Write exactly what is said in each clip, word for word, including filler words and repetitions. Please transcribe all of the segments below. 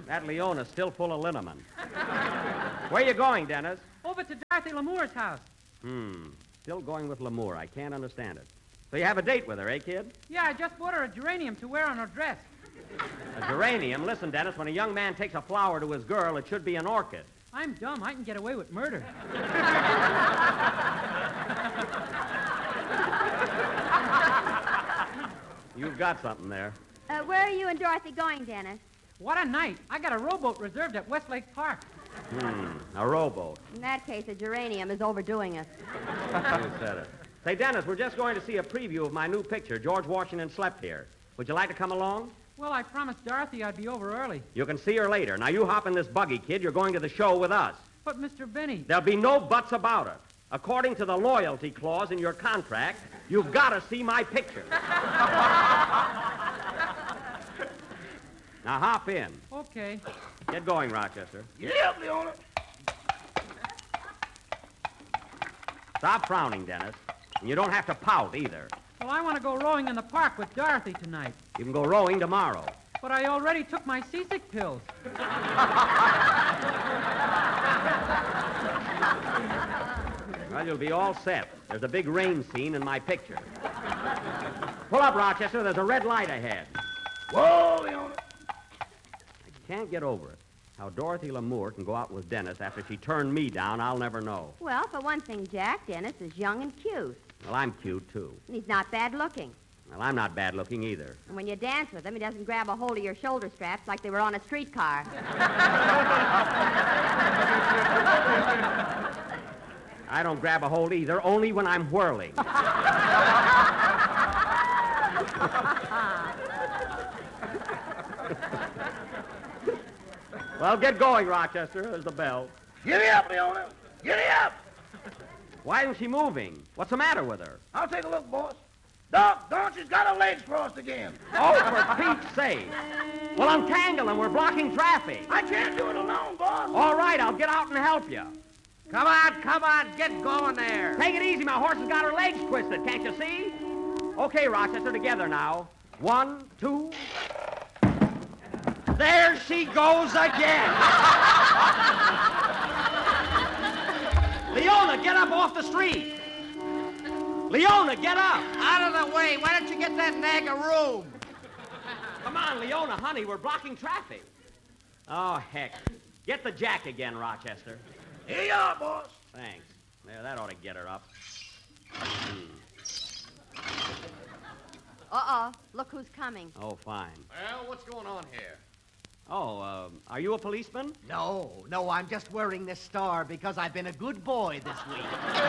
That Leona's still full of liniment. Where you going, Dennis? Over to Dorothy Lamour's house. Hmm. Still going with Lamour. I can't understand it. So you have a date with her, eh, kid? Yeah, I just bought her a geranium to wear on her dress. A geranium? Listen, Dennis, when a young man takes a flower to his girl, it should be an orchid. I'm dumb. I can get away with murder. You've got something there. Uh, where are you and Dorothy going, Dennis? What a night. I got a rowboat reserved at Westlake Park. Hmm. A rowboat. In that case, a geranium is overdoing us. You said it. Say, Dennis, we're just going to see a preview of my new picture, George Washington Slept Here. Would you like to come along? Well, I promised Dorothy I'd be over early. You can see her later. Now, you hop in this buggy, kid. You're going to the show with us. But, Mister Benny... There'll be no buts about it. According to the loyalty clause in your contract, you've got to see my picture. Now, hop in. Okay. Get going, Rochester. Yeah, Leona. Stop frowning, Dennis. And you don't have to pout, either. Well, I want to go rowing in the park with Dorothy tonight. You can go rowing tomorrow. But I already took my seasick pills. Well, you'll be all set. There's a big rain scene in my picture. Pull up, Rochester. There's a red light ahead. Whoa, Leona. I can't get over it. How Dorothy Lamour can go out with Dennis after she turned me down, I'll never know. Well, for one thing, Jack, Dennis is young and cute. Well, I'm cute, too. And he's not bad looking. Well, I'm not bad looking either. And when you dance with him, he doesn't grab a hold of your shoulder straps like they were on a streetcar. I don't grab a hold either, only when I'm whirling. Well, get going, Rochester. There's the bell. Giddy up, Leona. Giddy up. Why isn't she moving? What's the matter with her? I'll take a look, boss. Doc, Doc, she's got her legs crossed again. Oh, for Pete's sake. Well, untangle them. We're blocking traffic. I can't do it alone, boss. All right, I'll get out and help you. Come on, come on, get going there. Take it easy. My horse has got her legs twisted. Can't you see? Okay, Rochester, together now. One, two. There she goes again. Leona, get up off the street. Leona, get up. Out of the way. Why don't you get that nag a room? Come on, Leona, honey, we're blocking traffic. Oh, heck. Get the jack again, Rochester. Here you are, boss. Thanks. There, that ought to get her up. Hmm. Uh-oh. Look who's coming. Oh, fine. Well, what's going on here? Oh, uh, are you a policeman? No, no, I'm just wearing this star because I've been a good boy this week.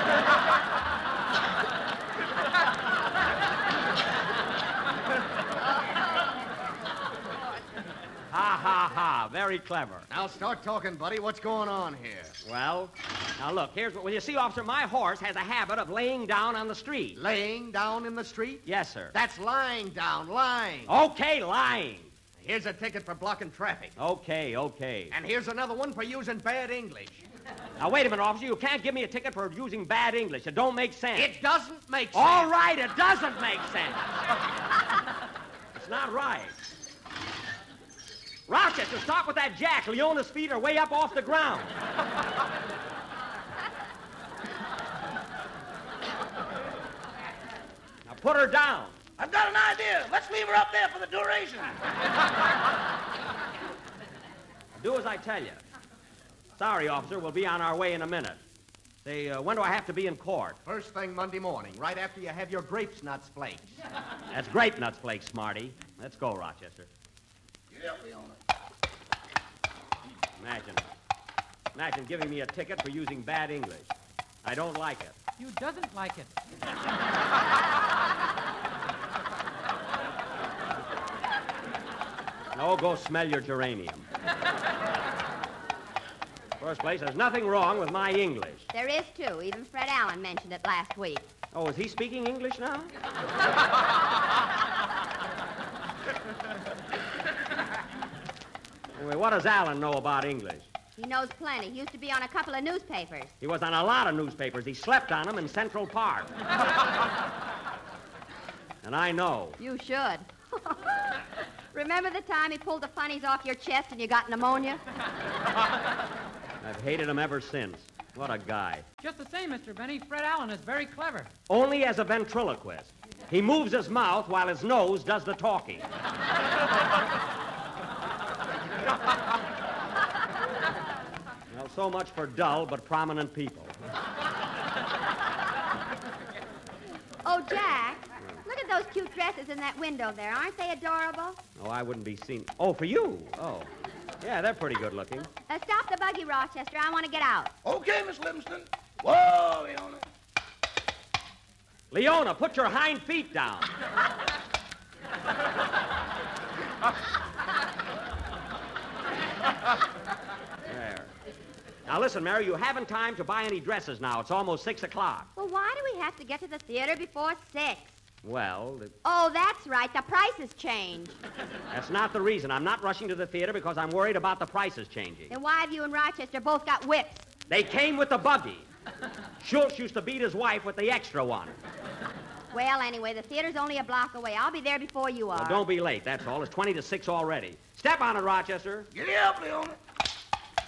Ha, ha, ha. Very clever. Now start talking, buddy. What's going on here? Well, now look, here's what... Well, you see, officer, my horse has a habit of laying down on the street. Laying down in the street? Yes, sir. That's lying down, lying. Okay, lying. Here's a ticket for blocking traffic. Okay, okay. And here's another one for using bad English. Now, wait a minute, officer. You can't give me a ticket for using bad English. It don't make sense. It doesn't make sense. All right, it doesn't make sense. It's not right. Rochester, stop with that jack. Leona's feet are way up off the ground. Now, put her down. I've got an idea. Let's leave her up there for the duration. Do as I tell you. Sorry, officer. We'll be on our way in a minute. Say, uh, when do I have to be in court? First thing Monday morning, right after you have your grapes nuts flakes. That's grape nuts flakes, Smarty. Let's go, Rochester. Get up, Leona. Imagine. Imagine giving me a ticket for using bad English. I don't like it. You doesn't like it. No, go smell your geranium. First place, there's nothing wrong with my English. There is, too. Even Fred Allen mentioned it last week. Oh, is he speaking English now? Anyway, what does Allen know about English? He knows plenty. He used to be on a couple of newspapers. He was on a lot of newspapers. He slept on them in Central Park. And I know. You should. Remember the time he pulled the funnies off your chest and you got pneumonia? I've hated him ever since. What a guy. Just the same, Mister Benny, Fred Allen is very clever. Only as a ventriloquist. He moves his mouth while his nose does the talking. Well, so much for dull but prominent people. Oh, Jack, look at those cute dresses in that window there. Aren't they adorable? Oh, I wouldn't be seen. Oh, for you? Oh. Yeah, they're pretty good looking. Uh, stop the buggy, Rochester. I want to get out. Okay, Miss Livingston. Whoa, Leona. Leona, put your hind feet down. There. Now, listen, Mary, you haven't time to buy any dresses now. It's almost six o'clock. Well, why do we have to get to the theater before six? Well, th- Oh, that's right. The prices change. that's not the reason. I'm not rushing to the theater because I'm worried about the prices changing. Then why have you and Rochester both got whips? They came with the buggy. Schultz used to beat his wife with the extra one. Well, anyway, the theater's only a block away. I'll be there before you are. Well, don't be late, that's all. It's twenty to six already. Step on it, Rochester. Get up, Leona.